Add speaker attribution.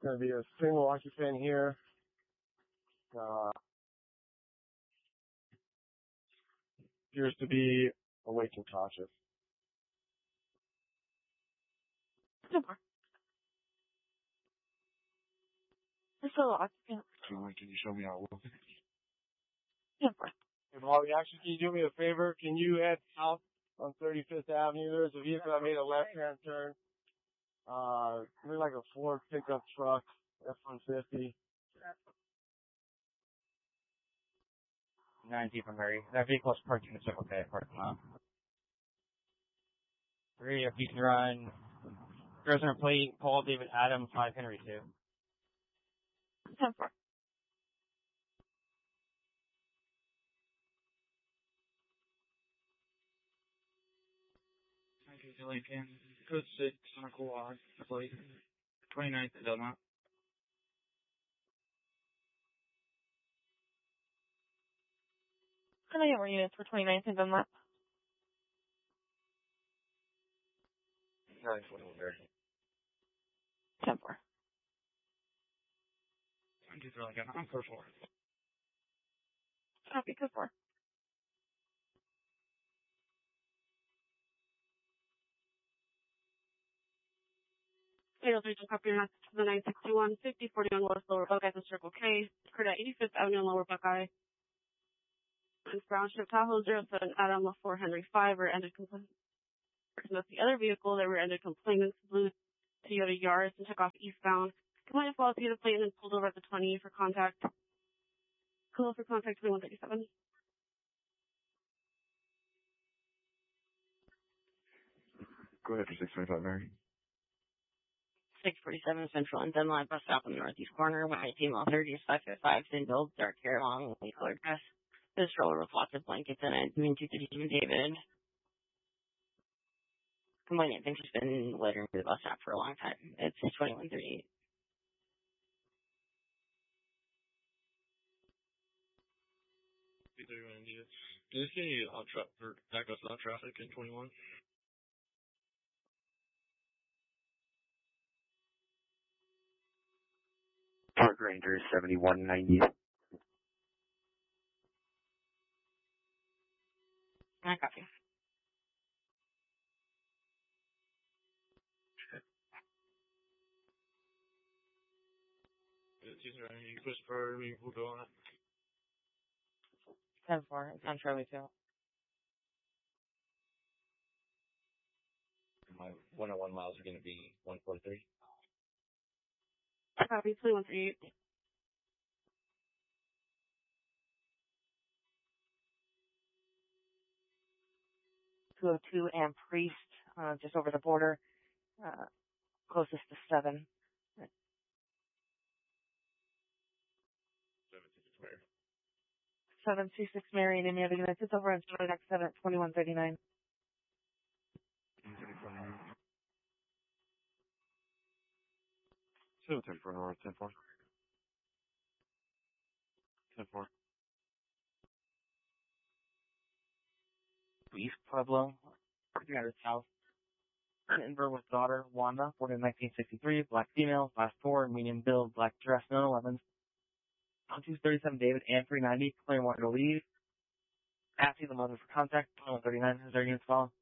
Speaker 1: going to be a single occupant here. Appears to be awake and conscious.
Speaker 2: Super. Just a lot. Yeah.
Speaker 1: Can you show me how it works?
Speaker 2: Super.
Speaker 1: Hey, Molly, actually, can you do me a favor? Can you head south on 35th Avenue? There's a vehicle that made a left-hand turn. Looked like a Ford pickup truck, F-150.
Speaker 3: 90 from Mary. That vehicle's parked in the Circle K parking lot. 3 of Beacon Run. Resident plate, Paul David Adams, 5 Henry 2.
Speaker 2: 10-4.
Speaker 4: Okay, Lincoln. Code 6 on a quad. Plate. 29th at Delmont.
Speaker 2: How many more units for 29th and Dunlap?
Speaker 4: 921 there.
Speaker 2: 10-4.
Speaker 4: 23 Lincoln. I'm code 4.
Speaker 2: Copy, code 4. Fatal 3 to copy your to the 961, 5041 West Lower Buckeye to Circle K. Occurred at 85th Avenue and Lower Buckeye. And Brown Ship Tahoe 07 Adam LaFour Henry 5 were ended complaints. That's the other vehicle that were ended complainants. Blue Toyota Yaris and took off eastbound. Complainant followed Toyota plate and then pulled over at the 20 for contact. Call for contact 2137.
Speaker 1: Go ahead for 625, Mary.
Speaker 2: 647 Central and Dunlap bus stop on the northeast corner. White female 30 555 thin build, dark hair, long, light colored dress. This stroller with lots of blankets in it. Doing 237 David. Complainant thinks she's been littering through the bus stop for a long time. It's 2138.
Speaker 4: Did this get any backup stop traffic in 21?
Speaker 5: Park Ranger 7190.
Speaker 2: I copy.
Speaker 4: You Christopher, we'll go on it.
Speaker 2: 10-4. It's on Charlie 2.
Speaker 4: My 101 miles are going to be 143.
Speaker 2: Copy, 2138. 202 and Priest, just over the border, closest to 7. 726 Mary and any other units. It's over on Charlie next 7 at 2139.
Speaker 1: 734 North, 10-4. 10-4.
Speaker 3: East Pueblo, 300 South. Denver with daughter, Wanda, born in 1963, black female, class 4, medium build, black dress, no 11s. 237 David and 390, claim wanted to leave. Asking the mother for contact, 2139, is there units following?